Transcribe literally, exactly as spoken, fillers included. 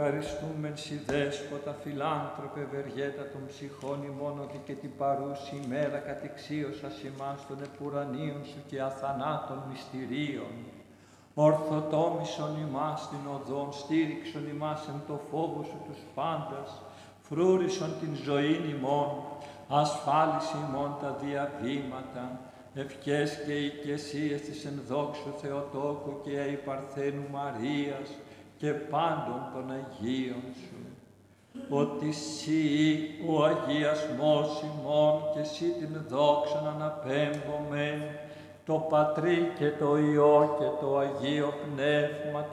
Ευχαριστούμεν σοι δέσποτα, φιλάνθρωπε, ευεργέτα των ψυχών ημών, ότι και την παρούση ημέρα κατηξίωσας ημάς των επουρανίων σου και αθανάτων μυστηρίων. Ορθοτόμησον ημάς την οδόν, στήριξον ημάς εν το φόβο σου τους πάντας, φρούρισον την ζωήν ημών, ασφάλιση ημών τα διαβήματα, ευχές και οικεσίες της εν δόξου Θεοτόκου και η Παρθένου Μαρίας και πάντων των Αγίων σου. Ότι σύ ο αγιασμός ημών και σύ την δόξαν αναπέμπομε, το Πατρί και το Υιό και το Αγίο Πνεύμα